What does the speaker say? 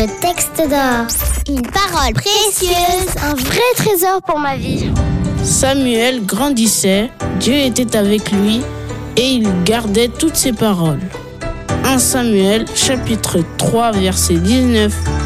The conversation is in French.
texte d'or. Une parole précieuse, un vrai trésor pour ma vie. Samuel grandissait, Dieu était avec lui et il gardait toutes ses paroles. 1 Samuel chapitre 3 verset 19